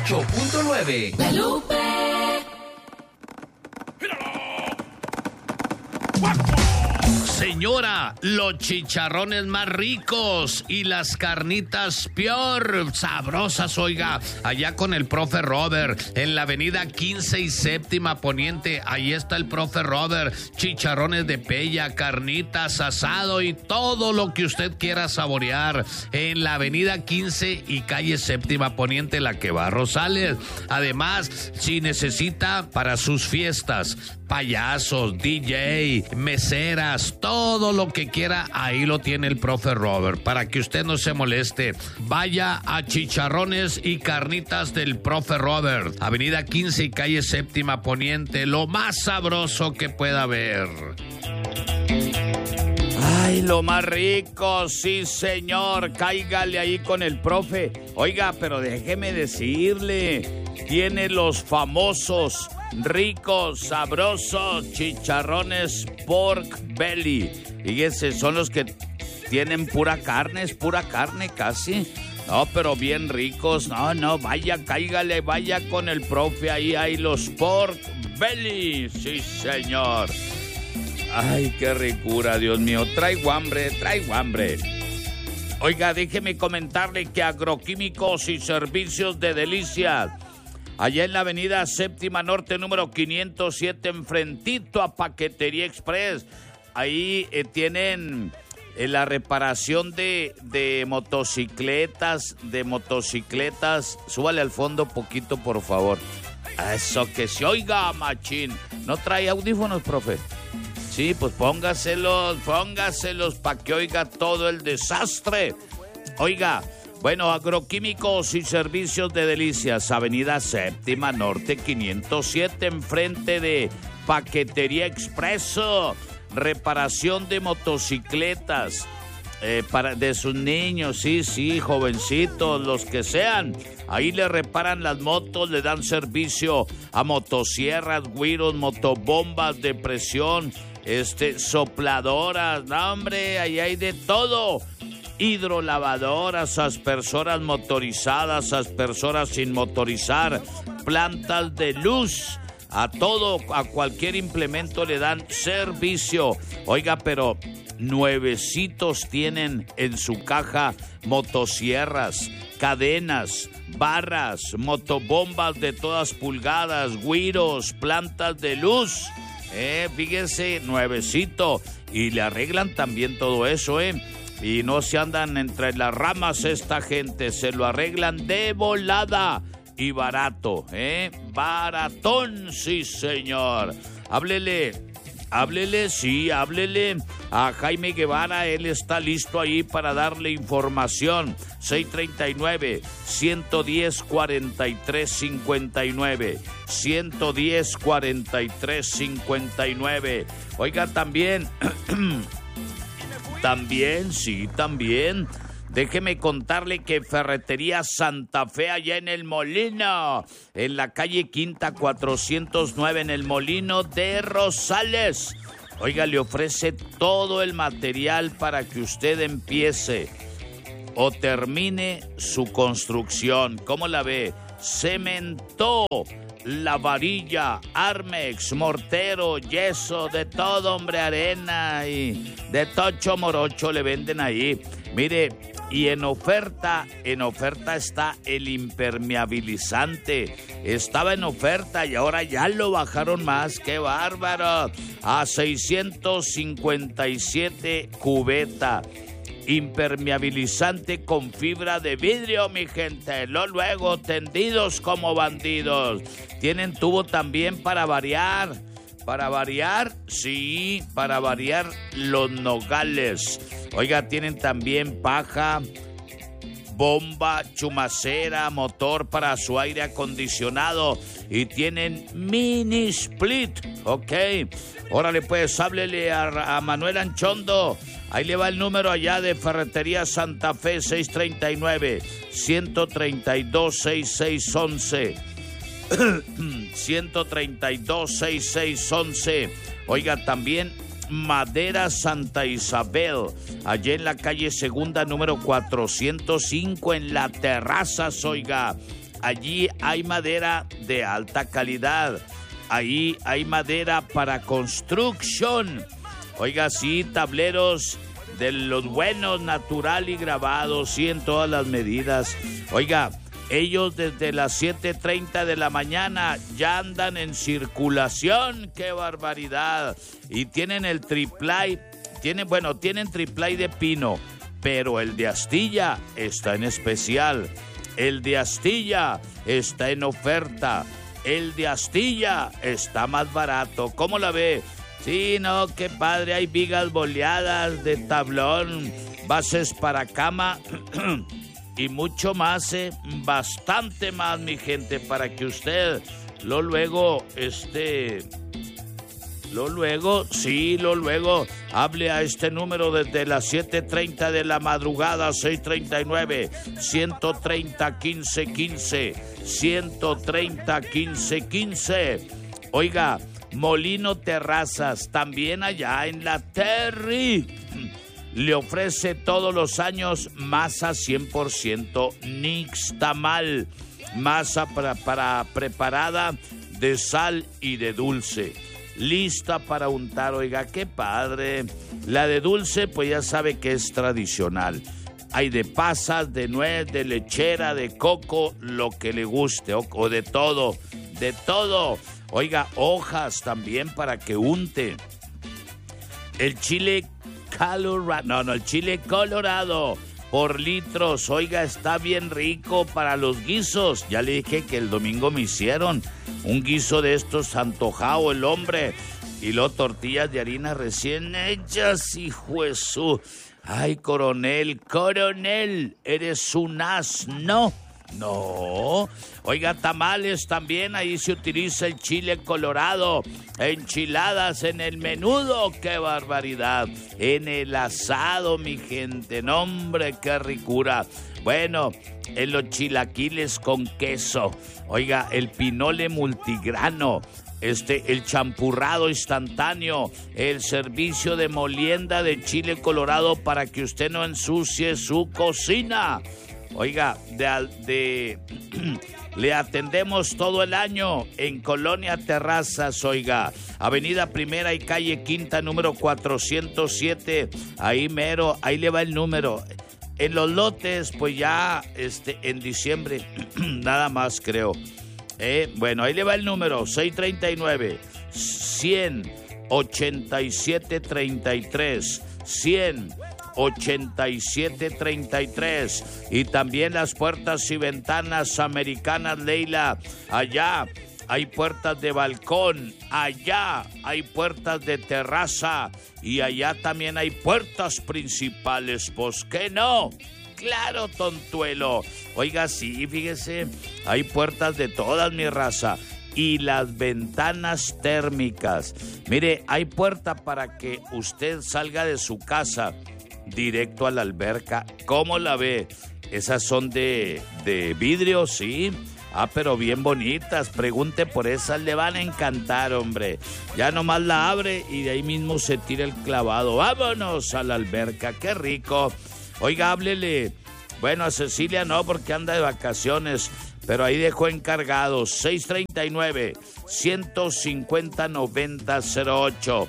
98.9. La Lupe. Señora, los chicharrones más ricos y las carnitas peor sabrosas, oiga, allá con el profe Robert, en la avenida 15 y séptima poniente, ahí está el profe Robert, chicharrones de pella, carnitas, asado y todo lo que usted quiera saborear, en la avenida 15 y calle séptima poniente, la que va a Rosales. Además, si necesita para sus fiestas, payasos, DJ, meseras, todo lo que quiera, ahí lo tiene el profe Robert, para que usted no se moleste. Vaya a Chicharrones y Carnitas del profe Robert, avenida 15 y calle séptima poniente, lo más sabroso que pueda haber. Ay, lo más rico, sí señor, cáigale ahí con el profe. Oiga, pero déjeme decirle, tiene los famosos, ricos, sabrosos chicharrones Pork Belly. Fíjense, son los que tienen pura carne, es pura carne casi. No, pero bien ricos. No, vaya, cáigale, vaya con el profe ahí, hay los Pork Belly. Sí, señor. Ay, qué ricura, Dios mío. Traigo hambre. Oiga, déjeme comentarle que Agroquímicos y Servicios de Delicias, allá en la avenida Séptima Norte, número 507, enfrentito a Paquetería Express. Ahí tienen la reparación de motocicletas. Súbale al fondo poquito, por favor. Eso, que se oiga, machín. ¿No trae audífonos, profe? Sí, pues póngaselos para que oiga todo el desastre. Oiga, bueno, Agroquímicos y Servicios de Delicias, avenida Séptima Norte 507, enfrente de Paquetería Expreso. Reparación de motocicletas de sus niños, sí, jovencitos, los que sean. Ahí le reparan las motos, le dan servicio a motosierras, güiros, motobombas de presión, sopladoras, no, hombre, ahí hay de todo. Hidrolavadoras, aspersoras motorizadas, aspersoras sin motorizar, plantas de luz, a cualquier implemento le dan servicio. Oiga, pero nuevecitos tienen en su caja motosierras, cadenas, barras, motobombas de todas pulgadas, güiros, plantas de luz. Fíjense, nuevecito. Y le arreglan también todo eso, Y no se andan entre las ramas esta gente, se lo arreglan de volada y barato, baratón, sí señor. Háblele a Jaime Guevara, él está listo ahí para darle información. 639-110-4359, 110-4359. Oiga, también, déjeme contarle que Ferretería Santa Fe, allá en El Molino, en la calle Quinta 409, en El Molino de Rosales. Oiga, le ofrece todo el material para que usted empiece o termine su construcción. ¿Cómo la ve? Cemento, la varilla, Armex, mortero, yeso, de todo, hombre, arena y de tocho morocho le venden ahí. Mire, y en oferta está el impermeabilizante. Estaba en oferta y ahora ya lo bajaron más. ¡Qué bárbaro! A 657 cubeta. Impermeabilizante con fibra de vidrio, mi gente. Luego, tendidos como bandidos. Tienen tubo también para variar. Para variar, sí, para variar los nogales. Oiga, tienen también paja, bomba, chumacera, motor para su aire acondicionado y tienen mini split, ¿ok? Órale pues, háblele a Manuel Anchondo. Ahí le va el número allá de Ferretería Santa Fe, 639-132-6611. 132-6611. Oiga, también Madera Santa Isabel, allá en la calle Segunda, número 405, en La Terrazas, oiga. allí hay madera de alta calidad. Ahí hay madera para construcción. Oiga, sí, tableros de los buenos, natural y grabados, sí, en todas las medidas. Oiga, ellos desde las 7:30 de la mañana ya andan en circulación. ¡Qué barbaridad! Y tienen el triplay, tienen triplay de pino, pero el de astilla está en especial. El de astilla está en oferta. El de astilla está más barato. ¿Cómo la ve? Sí, no, qué padre. Hay vigas boleadas de tablón, bases para cama y mucho más, bastante más, mi gente, para que usted luego hable a este número desde las 7:30 de la madrugada, 639-130-1515, 130-1515. Oiga, Molino Terrazas, también allá en la Terry, le ofrece todos los años masa 100% nixtamal, masa para preparada de sal y de dulce, lista para untar. Oiga, qué padre. La de dulce, pues ya sabe que es tradicional. Hay de pasas, de nuez, de lechera, de coco, lo que le guste, o de todo, de todo. Oiga, hojas también para que unte. El chile el chile colorado por litros. Oiga, está bien rico para los guisos. Ya le dije que el domingo me hicieron un guiso de estos, antojado el hombre. Y luego tortillas de harina recién hechas, hijo de su... Ay, coronel, eres un asno. No. Oiga, tamales también, ahí se utiliza el chile colorado. Enchiladas en el menudo, qué barbaridad. En el asado, mi gente, no, hombre, qué ricura. Bueno, en los chilaquiles con queso. Oiga, el pinole multigrano. El champurrado instantáneo, el servicio de molienda de chile colorado para que usted no ensucie su cocina. Oiga, le atendemos todo el año en Colonia Terrazas, oiga, Avenida Primera y Calle Quinta, número 407, ahí mero, ahí le va el número. En los lotes, pues ya en diciembre, nada más creo. Bueno, ahí le va el número, 639-100-8733, 100-8733. Y también las puertas y ventanas americanas, Leila. Allá hay puertas de balcón, allá hay puertas de terraza y allá también hay puertas principales. ¿Pues qué no? Claro, tontuelo. Oiga, sí, fíjese, hay puertas de todas, mi raza. Y las ventanas térmicas. Mire, hay puerta para que usted salga de su casa directo a la alberca. ¿Cómo la ve? Esas son de vidrio, sí. Ah, pero bien bonitas. Pregunte por esas, le van a encantar, hombre. Ya nomás la abre y de ahí mismo se tira el clavado. ¡Vámonos a la alberca! ¡Qué rico! Oiga, háblele. Bueno, a Cecilia no, porque anda de vacaciones, pero ahí dejó encargados. 639-150-9008.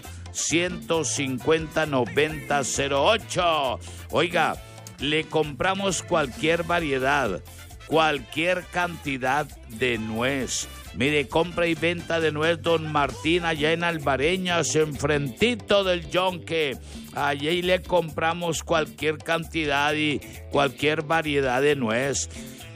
150-9008. Oiga, le compramos cualquier variedad, cualquier cantidad de nuez. Mire, compra y venta de nuez Don Martín allá en Albareñas, enfrentito del Yonque. Allí le compramos cualquier cantidad y cualquier variedad de nuez.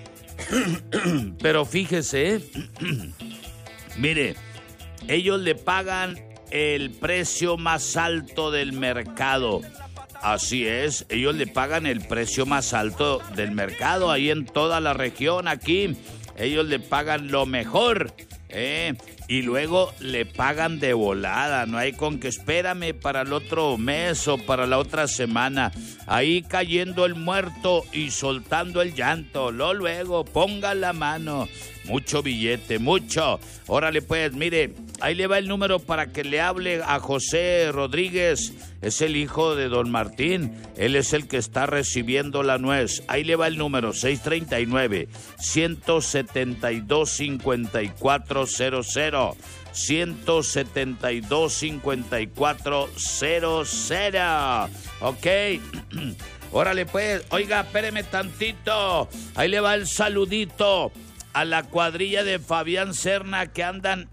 Pero fíjese, mire, ellos le pagan el precio más alto del mercado. Así es, ellos le pagan el precio más alto del mercado ahí en toda la región. Aquí ellos le pagan lo mejor Y luego le pagan de volada, no hay con que espérame para el otro mes o para la otra semana. Ahí cayendo el muerto y soltando el llanto. Luego, ponga la mano. Mucho billete, mucho. Órale pues, mire, ahí le va el número para que le hable a José Rodríguez. Es el hijo de don Martín. Él es el que está recibiendo la nuez. Ahí le va el número, 639-172-5400. 172-5400. Ok. Órale pues, oiga, espéreme tantito. Ahí le va el saludito a la cuadrilla de Fabián Serna que andan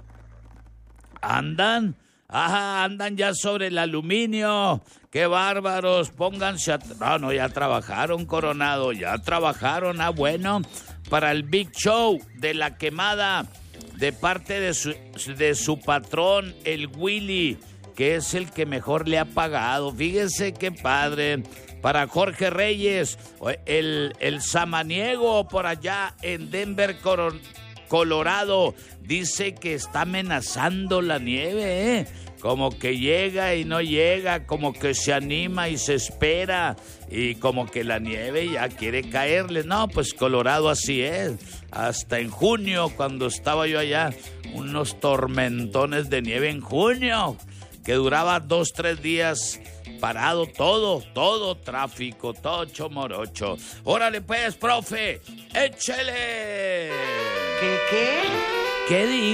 ya sobre el aluminio. ¡Qué bárbaros! Pónganse ya trabajaron, Coronado, ya trabajaron, bueno, para el Big Show de la quemada, de parte de su patrón, el Willy, que es el que mejor le ha pagado. Fíjese qué padre. Para Jorge Reyes, el samaniego por allá en Denver, Colorado, dice que está amenazando la nieve, como que llega y no llega, como que se anima y se espera, y como que la nieve ya quiere caerle. No, pues Colorado así es. Hasta en junio, cuando estaba yo allá, unos tormentones de nieve en junio, que duraba 2-3 días parado todo tráfico, todo chomorocho. Órale pues, profe, échele. ¿Qué? ¿Qué digo?